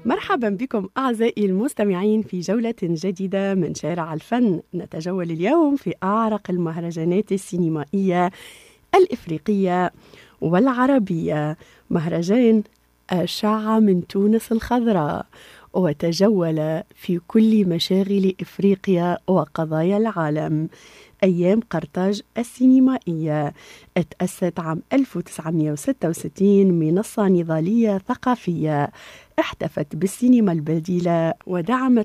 مرحبا بكم أعزائي المستمعين في جولة جديدة من شارع الفن. نتجول اليوم في أعرق المهرجانات السينمائية الإفريقية والعربية، مهرجان أشعة من تونس الخضراء، وتجول في كل مشاغل إفريقيا وقضايا العالم. أيام قرطاج السينمائية اتأسست عام 1966 منصة نضالية ثقافية احتفت بالسينما البديلة ودعمت